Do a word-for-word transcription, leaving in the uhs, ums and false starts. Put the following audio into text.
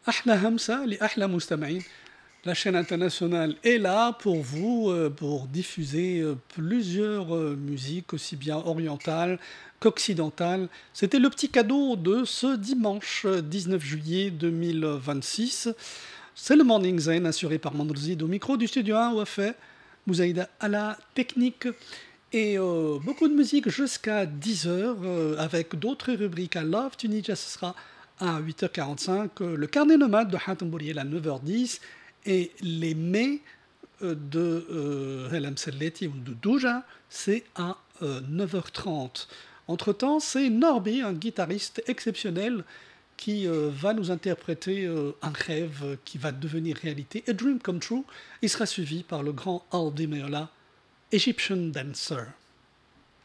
Ahla Hamsa, les Ahla Mustamaïn. La chaîne internationale est là pour vous, euh, pour diffuser euh, plusieurs euh, musiques, aussi bien orientales qu'occidentales. C'était le petit cadeau de ce dimanche euh, dix-neuf juillet deux mille vingt-six. C'est le Morning Zen assuré par Mandrouzid au micro du studio un, Wafé, Mouzaïda à la technique. Et euh, beaucoup de musique jusqu'à dix heures, euh, avec d'autres rubriques à Love Tunisia, ce sera à huit heures quarante-cinq, euh, le carnet nomade de Hatem Bouriel à neuf heures dix, et les mets euh, de euh, Helem Selleti ou de Douja, c'est à euh, neuf heures trente. Entre-temps, c'est Norby, un guitariste exceptionnel, qui euh, va nous interpréter euh, un rêve euh, qui va devenir réalité, A Dream Come True. Il sera suivi par le grand Aldi Meola, Egyptian Dancer.